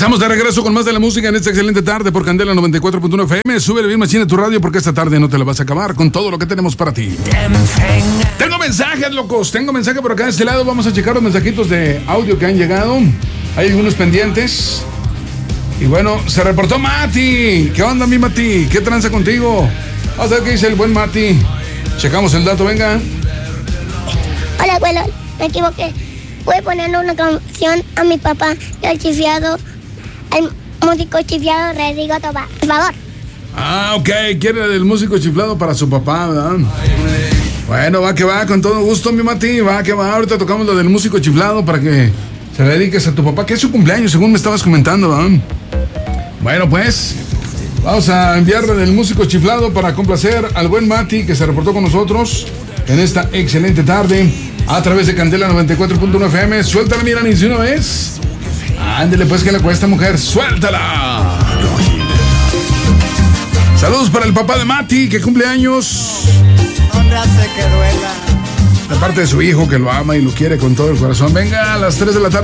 Estamos de regreso con más de la música en esta excelente tarde por Candela 94.1 FM. Súbele bien machina tu radio porque esta tarde no te la vas a acabar con todo lo que tenemos para ti. Tengo mensajes, locos. Tengo mensaje por acá de este lado. Vamos a checar los mensajitos de audio que han llegado. Hay algunos pendientes. Y bueno, se reportó Mati. ¿Qué onda, mi Mati? ¿Qué tranza contigo? Vamos a ver qué dice el buen Mati. Checamos el dato, venga. Hola, abuelo. Me equivoqué. Voy a ponerle una canción a mi papá del chiflado. El músico chiflado Rodrigo Tobar, por favor. Ah, ok, quiere el músico chiflado para su papá, ¿verdad? Bueno, va que va, con todo gusto, mi Mati, va que va. Ahorita tocamos lo del músico chiflado para que se le dediques a tu papá, que es su cumpleaños, según me estabas comentando, ¿verdad? Bueno, pues, vamos a enviarle del músico chiflado para complacer al buen Mati, que se reportó con nosotros en esta excelente tarde a través de Candela 94.1 FM. Suéltala, mira, ni de una vez. Ándele pues, que le cuesta, mujer, suéltala. Saludos para el papá de Mati, que cumple años. No hace que duela. De parte de su hijo, que lo ama y lo quiere con todo el corazón. Venga, a las 3 de la tarde.